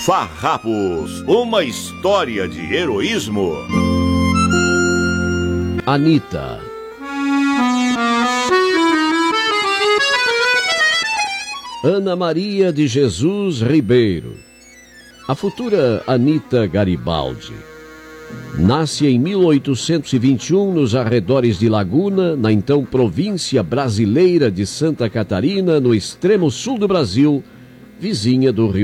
Farrapos, uma história de heroísmo. Anita. Ana Maria de Jesus Ribeiro, a futura Anita Garibaldi, nasce em 1821 nos arredores de Laguna, na então província brasileira de Santa Catarina, no extremo sul do Brasil, vizinha do Rio